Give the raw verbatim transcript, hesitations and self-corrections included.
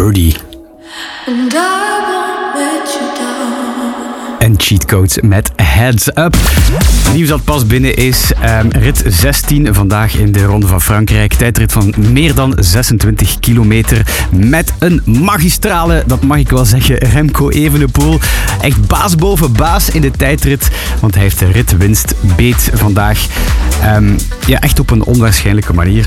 Birdie. En Cheat Codes met Heads Up. Nieuws dat pas binnen is. Um, rit zestien vandaag in de Ronde van Frankrijk. Tijdrit van meer dan zesentwintig kilometer. Met een magistrale, dat mag ik wel zeggen, Remco Evenepoel. Echt baas boven baas in de tijdrit. Want hij heeft de ritwinst beet vandaag. Um, ja, echt op een onwaarschijnlijke manier.